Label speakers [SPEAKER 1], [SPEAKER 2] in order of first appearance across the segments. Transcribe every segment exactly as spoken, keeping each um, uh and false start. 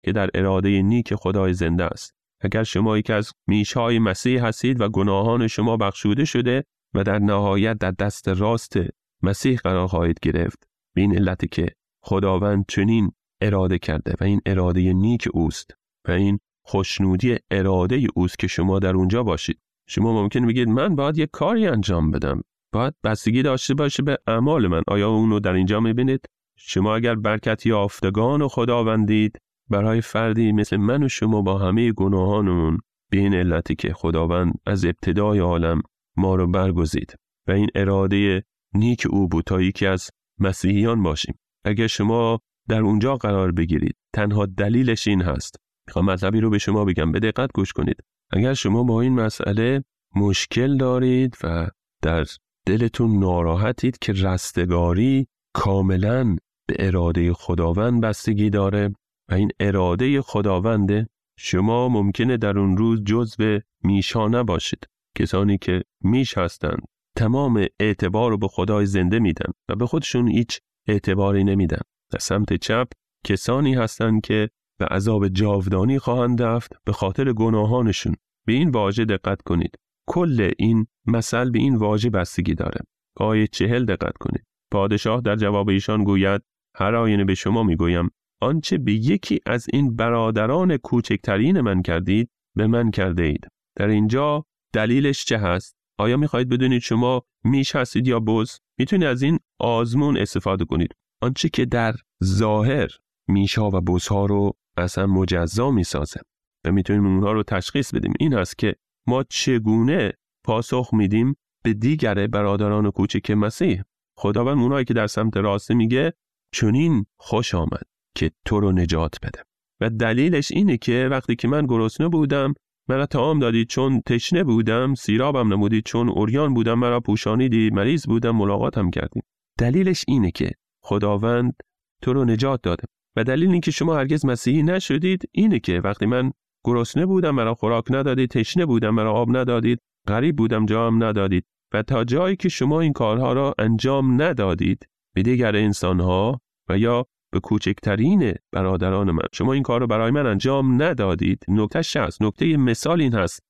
[SPEAKER 1] که در اراده نیک خدای زنده است. اگر شما یکی از میشهای مسیح هستید و گناهان شما بخشوده شده و در نهایت در دست راست مسیح قرار خواهید گرفت، به این علت که خداوند چنین اراده کرده و این اراده نیک اوست و این خوشنودی اراده اوست که شما در اونجا باشید. شما ممکن بگید من باید یک کاری انجام بدم، باید بستگی داشته باشه به اعمال من. آیا اونو در اینجا میبینید؟ شما اگر برکت یافتگان و خداوندید، برای فردی مثل من و شما با همه گناهانمون، به این علتی که خداوند از ابتدای عالم ما رو برگزید و این اراده نیک او بود تا یکی از مسیحیان باشیم. اگر شما در اونجا قرار بگیرید، تنها دلیلش این هست. میخوام مطلبی رو به شما بگم، به دقت گوش کنید. اگر شما با این مسئله مشکل دارید و در دلتون ناراحتید که رستگاری کاملاً به اراده خداوند بستگی داره و این اراده خداونده، شما ممکنه در اون روز جزو میشا نباشید. کسانی که میش هستند تمام اعتبار رو به خدای زنده میدن و به خودشون هیچ اعتباری نمیدن. در سمت چپ کسانی هستند که به عذاب جاودانی خواهند رفت به خاطر گناهانشون. به این واژه دقت کنید. کل این مثل به این واژه بستگی داره. آیه چهل دقت کنید. پادشاه در جواب ایشان گوید هر آینه به شما میگویم آنچه به یکی از این برادران کوچکترین من کردید به من کرده اید. در اینجا دلیلش چه هست؟ آیا میخواهید بدونید شما میش هستید یا بز؟ میتونید از این آزمون استفاده کنید. آنچه که در ظاهر میشها و بزها رو اصلا مجزا میسازه و میتونیم اونها رو تشخیص بدیم. این هست که ما چگونه پاسخ میدیم به دیگر برادران کوچک مسیح. خداوند اونایی که در سمت راست میگه چنین خوش آمد که تو رو نجات بده و دلیلش اینه که وقتی که من گرسنه بودم مرا طعام دادید، چون تشنه بودم سیرابم نمودید، چون عریان بودم مرا پوشانیدید، مریض بودم ملاقاتم کردید. دلیلش اینه که خداوند تو رو نجات داده و دلیل این که شما هرگز مسیحی نشدید اینه که وقتی من گرسنه بودم مرا خوراک ندادید، تشنه بودم مرا آب ندادید، غریب بودم جام ندادید و تا جایی که شما این کارها را انجام ندادید به دیگر انسانها و یا به کوچکترین برادران من شما این کار رو برای من انجام ندادید. نکته شصت، نکته مثال این هست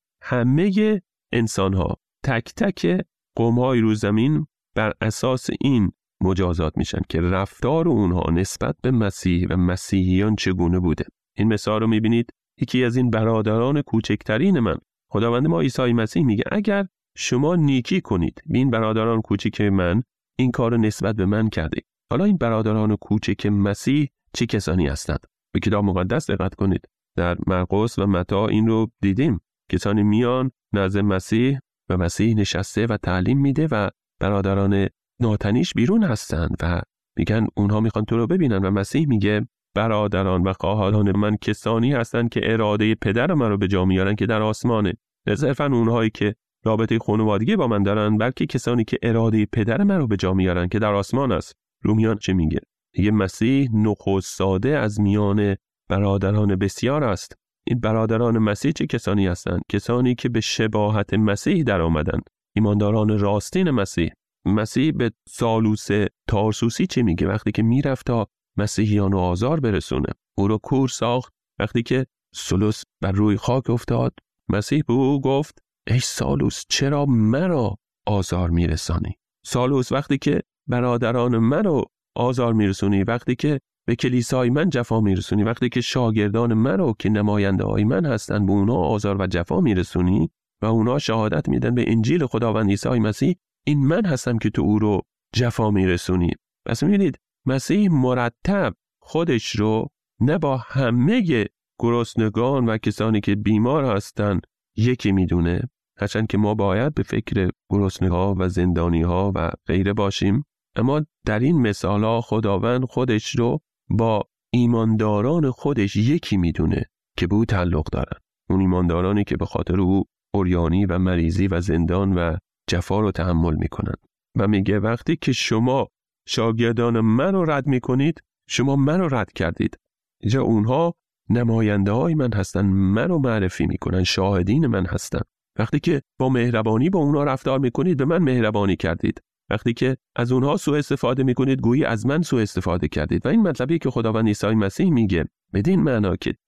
[SPEAKER 1] همه انسانها تک تک قوم‌های روی زمین بر اساس این مجازات میشن که رفتار اونها نسبت به مسیح و مسیحیان چگونه بوده. این مثال رو میبینید یکی از این برادران کوچکترین من، خداوند ما عیسی مسیح میگه اگر شما نیکی کنید به این برادران کوچک من، این کار رو نسبت به من کرده. حالا این برادران کوچک مسیح چه کسانی هستند؟ به کتاب مقدس دقت کنید. در مرقس و متی این رو دیدیم. کسانی میان نزد مسیح و مسیح نشسته و تعلیم میده و برادران ناتنیش بیرون هستند و میگن اونها میخوان تو رو ببینن و مسیح میگه برادران و خواهران من کسانی هستند که اراده پدر من رو به جا میارن که در آسمانه. نه صرفاً اونهایی که رابطه خانوادگی با من دارن، بلکه کسانی که اراده پدر من رو به جا میارن که در آسمان است. رومیان چه میگه؟ میگه مسیح نخست ساده از میان برادران بسیار است. این برادران مسیح چه کسانی هستند؟ کسانی که به شباهت مسیح در آمدن، ایمانداران راستین مسیح. مسیح به سالوس تارسوسی چه میگه؟ وقتی که میرفت تا مسیحیان رو آزار برسونه، او رو کور ساخت. وقتی که سالوس بر روی خاک افتاد، مسیح به او گفت ای سالوس چرا مرا آزار میرسانی؟ سالوس وقتی که برادران من رو آزار میرسونی، وقتی که به کلیسای من جفا میرسونی، وقتی که شاگردان من رو که نماینده های من هستن به اونا آزار و جفا میرسونی و اونا شهادت میدن به انجیل خداوند عیسی مسیح، این من هستم که تو او رو جفا میرسونی. پس میبینید مسیح مرتب خودش رو نه با همه گرسنگان و کسانی که بیمار هستن یکی میدونه، هرچند که ما باید به فکر گرسنه‌ها و زندانی‌ها و غیره باشیم، اما در این مثالا خداوند خودش رو با ایمانداران خودش یکی میدونه که به او تعلق دارن. اون ایماندارانی که به خاطر او عریانی و مریضی و زندان و جفا رو تحمل میکنن. و میگه وقتی که شما شاگردان من رو رد میکنید، شما من رو رد کردید. اینجا اونها نماینده های من هستن، من رو معرفی میکنن، شاهدین من هستن. وقتی که با مهربانی با اونها رفتار میکنید، به من مهربانی کردید. وقتی که از اونها سوء استفاده میکنید، گویی از من سوء استفاده کردید. و این مطلبی که خداوند عیسی مسیح میگه بدین معنا که